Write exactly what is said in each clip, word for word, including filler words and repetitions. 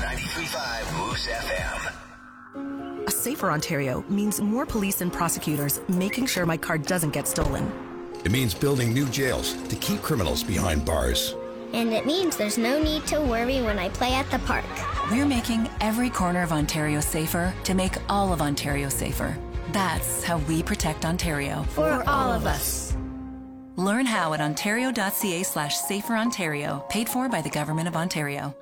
ninety-three point five Moose F M. A safer Ontario means more police and prosecutors making sure my car doesn't get stolen. It means building new jails to keep criminals behind bars. And it means there's no need to worry when I play at the park. We're making every corner of Ontario safer to make all of Ontario safer. That's how we protect Ontario. For all of us. Learn how at ontario.ca slash safer Ontario, paid for by the Government of Ontario.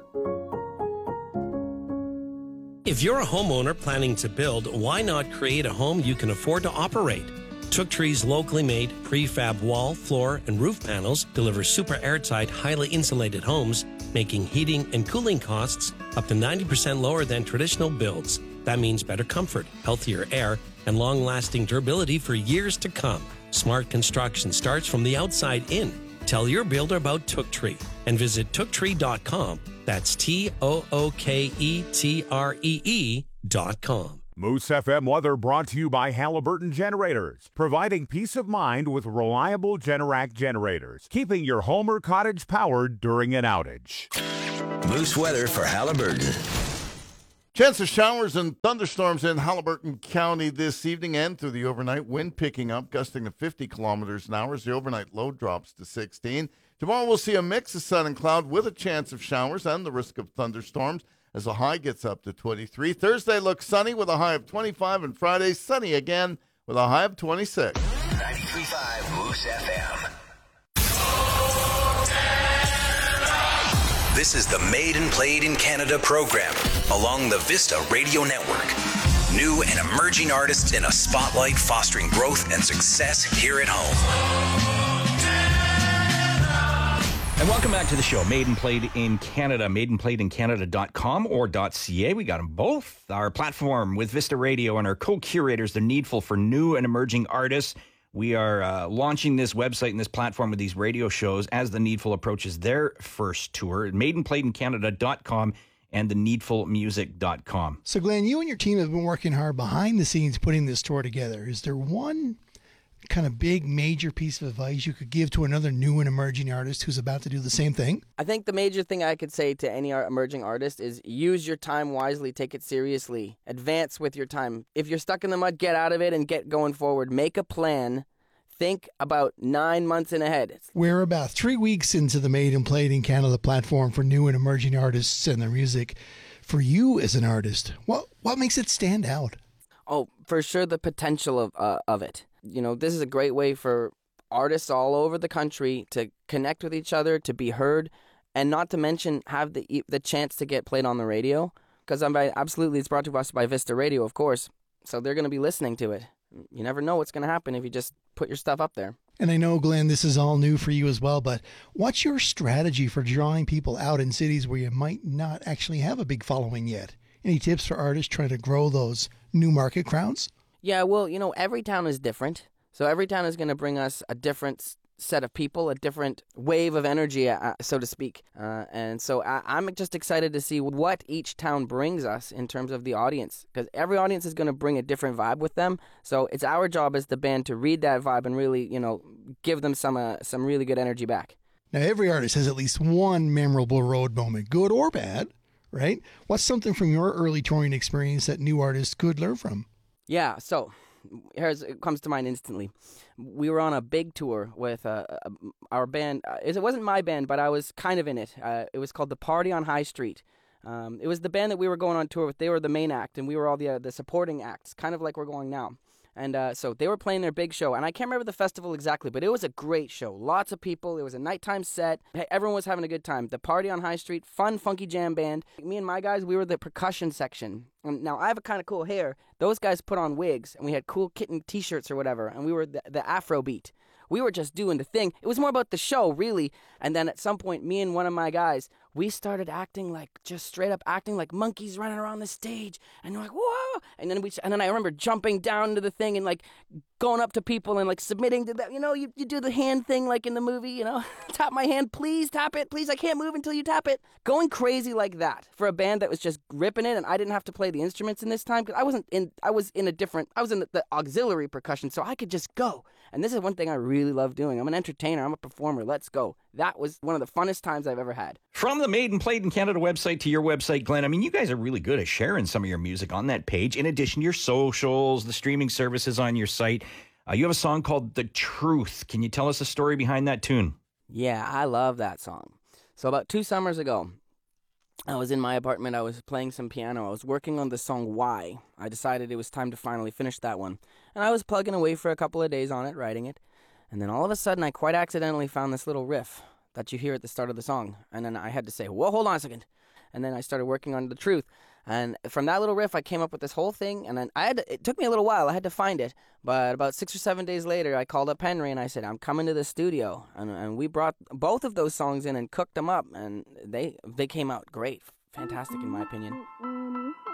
If you're a homeowner planning to build, why not create a home you can afford to operate? Tooktree's locally made prefab wall, floor, and roof panels deliver super airtight, highly insulated homes, making heating and cooling costs up to ninety percent lower than traditional builds. That means better comfort, healthier air, and long-lasting durability for years to come. Smart construction starts from the outside in. Tell your builder about Tooktree and visit tooktree dot com. That's T O O K E T R E E dot com. Moose F M weather brought to you by Halliburton Generators, providing peace of mind with reliable Generac generators, keeping your home or cottage powered during an outage. Moose weather for Halliburton. Chance of showers and thunderstorms in Halliburton County this evening and through the overnight. Wind picking up, gusting to fifty kilometers an hour as the overnight low drops to sixteen. Tomorrow we'll see a mix of sun and cloud with a chance of showers and the risk of thunderstorms as the high gets up to twenty-three. Thursday looks sunny with a high of twenty-five, and Friday sunny again with a high of twenty-six. ninety-three point five Moose F M. This is the Made and Played in Canada program along the Vista Radio Network. New and emerging artists in a spotlight fostering growth and success here at home. And welcome back to the show, Made and Played in Canada, made and played in canada dot com or .ca. We got them both. Our platform with Vista Radio and our co-curators, The Needful, for new and emerging artists. We are uh, launching this website and this platform with these radio shows as The Needful approaches their first tour, made and played in canada dot com and the needful music dot com. So, Glenn, you and your team have been working hard behind the scenes putting this tour together. Is there one kind of big major piece of advice you could give to another new and emerging artist who's about to do the same thing? I think the major thing I could say to any emerging artist is use your time wisely, take it seriously, advance with your time. If you're stuck in the mud, get out of it and get going forward. Make a plan. Think about nine months in ahead. We're about three weeks into the Made and Played in Canada platform for new and emerging artists and their music. For you as an artist, what what makes it stand out? Oh, for sure the potential of uh, of it. You know, this is a great way for artists all over the country to connect with each other, to be heard, and not to mention have the the chance to get played on the radio. Because I'm absolutely, it's brought to us by Vista Radio, of course. So they're going to be listening to it. You never know what's going to happen if you just put your stuff up there. And I know, Glenn, this is all new for you as well, but what's your strategy for drawing people out in cities where you might not actually have a big following yet? Any tips for artists trying to grow those new market crowds? Yeah, well, you know, every town is different. So every town is going to bring us a different set of people, a different wave of energy, uh, so to speak. Uh, and so I, I'm just excited to see what each town brings us in terms of the audience, because every audience is going to bring a different vibe with them. So it's our job as the band to read that vibe and really, you know, give them some uh, some really good energy back. Now, every artist has at least one memorable road moment, good or bad, right? What's something from your early touring experience that new artists could learn from? Yeah, so here's it comes to mind instantly. We were on a big tour with uh, our band. It wasn't my band, but I was kind of in it. Uh, it was called The Party on High Street. Um, it was the band that we were going on tour with. They were the main act, and we were all the uh, the supporting acts, kind of like we're going now. And uh, so they were playing their big show, and I can't remember the festival exactly, but it was a great show. Lots of people. It was a nighttime set. Hey, everyone was having a good time. The Party on High Street, fun, funky jam band. Me and my guys, we were the percussion section. And now, I have a kind of cool hair. Those guys put on wigs, and we had cool kitten T-shirts or whatever, and we were the, the Afro beat. We were just doing the thing. It was more about the show, really. And then at some point, me and one of my guys, we started acting like, just straight up acting like monkeys running around the stage. And you're like, whoa! And then we, and then I remember jumping down to the thing and like going up to people and like submitting to that. You know, you, you do the hand thing like in the movie, you know, tap my hand, please tap it, please. I can't move until you tap it. Going crazy like that for a band that was just ripping it, and I didn't have to play the instruments in this time because I wasn't in. I was in a different. I was in the, the auxiliary percussion, so I could just go. And this is one thing I really love doing. I'm an entertainer. I'm a performer. Let's go. That was one of the funnest times I've ever had. From the Made and Played in Canada website to your website, Glenn, I mean, you guys are really good at sharing some of your music on that page, in addition to your socials, the streaming services on your site. Uh, you have a song called The Truth. Can you tell us a story behind that tune? Yeah, I love that song. So about two summers ago, I was in my apartment. I was playing some piano. I was working on the song Why. I decided it was time to finally finish that one. And I was plugging away for a couple of days on it, writing it. And then all of a sudden, I quite accidentally found this little riff that you hear at the start of the song. And then I had to say, whoa, hold on a second. And then I started working on The Truth. And from that little riff, I came up with this whole thing. And then I had to, it took me a little while. I had to find it. But about six or seven days later, I called up Henry and I said, I'm coming to the studio. And, and we brought both of those songs in and cooked them up. And they they came out great. Fantastic, in my opinion.